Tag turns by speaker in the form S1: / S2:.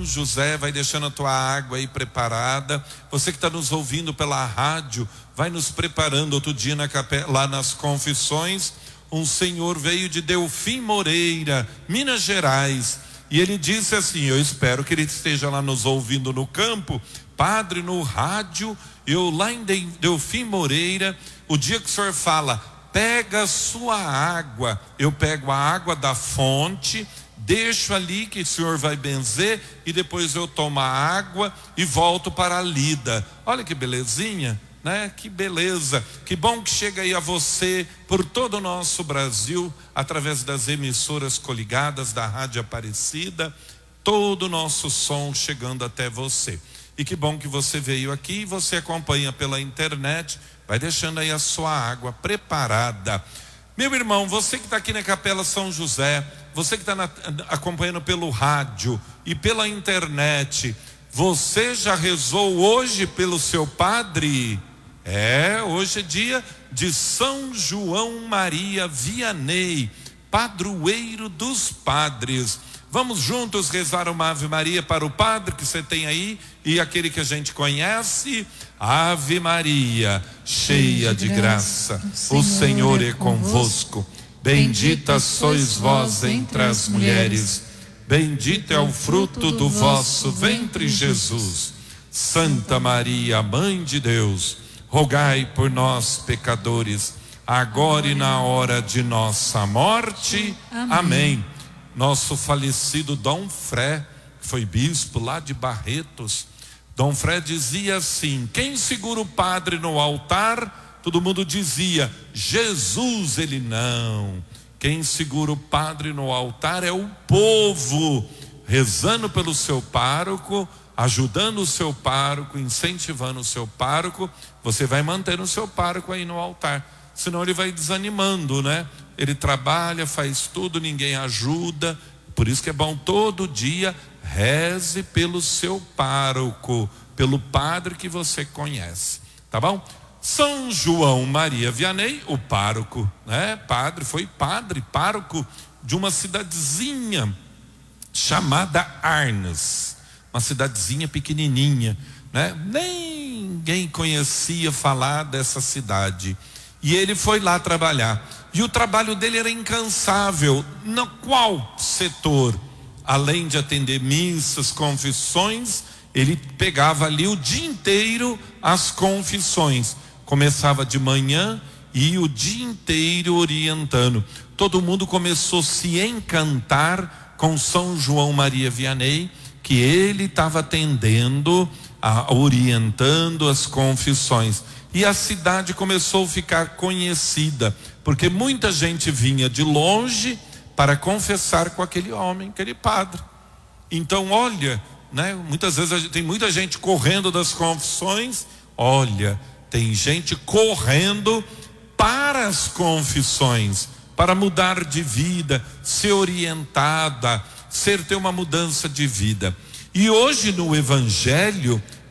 S1: São José, vai deixando a tua água aí preparada. Você que está nos ouvindo pela rádio, vai nos preparando. Outro dia lá nas confissões, um senhor veio de Delfim Moreira, Minas Gerais, e ele disse assim, eu espero que ele esteja lá nos ouvindo no campo, padre, no rádio, eu lá em Delfim Moreira, o dia que o senhor fala, pega a sua água, eu pego a água da fonte, deixo ali que o senhor vai benzer e depois eu tomo a água e volto para a lida. Olha que belezinha, né? Que beleza, que bom que chega aí a você por todo o nosso Brasil, através das emissoras coligadas da Rádio Aparecida, todo o nosso som chegando até você. E que bom que você veio aqui e você acompanha pela internet, vai deixando aí a sua água preparada. Meu irmão, você que está aqui na Capela São José, você que está acompanhando pelo rádio e pela internet, você já rezou hoje pelo seu padre? Hoje é dia de São João Maria Vianney, padroeiro dos padres. Vamos juntos rezar uma Ave Maria para o padre que você tem aí e aquele que a gente conhece. Ave Maria, cheia de graça, o Senhor é convosco. Bendita sois vós entre as mulheres, bendito é o fruto do vosso ventre, Jesus. Santa Maria, Mãe de Deus, rogai por nós, pecadores, agora e na hora de nossa morte. Amém. Nosso falecido Dom Fré, que foi bispo lá de Barretos, Dom Fré dizia assim: quem segura o padre no altar? Todo mundo dizia Jesus. Ele não. Quem segura o padre no altar é o povo, rezando pelo seu pároco, ajudando o seu pároco, incentivando o seu pároco. Você vai mantendo o seu pároco aí no altar, senão ele vai desanimando, né? Ele trabalha, faz tudo, ninguém ajuda. Por isso que é bom todo dia reze pelo seu pároco, pelo padre que você conhece, tá bom? São João Maria Vianney, o pároco, né? Foi pároco de uma cidadezinha chamada Arnes, uma cidadezinha pequenininha, né? Ninguém conhecia falar dessa cidade. E ele foi lá trabalhar. E o trabalho dele era incansável. No qual setor? Além de atender missas, confissões, ele pegava ali o dia inteiro as confissões. Começava de manhã e ia o dia inteiro orientando. Todo mundo começou a se encantar com São João Maria Vianney, que ele estava atendendo, orientando as confissões. E a cidade começou a ficar conhecida, porque muita gente vinha de longe para confessar com aquele homem, aquele padre. Então, olha, né? Muitas vezes tem muita gente correndo das confissões. Olha, tem gente correndo para as confissões, para mudar de vida, ser orientada, ter uma mudança de vida. E hoje no Evangelho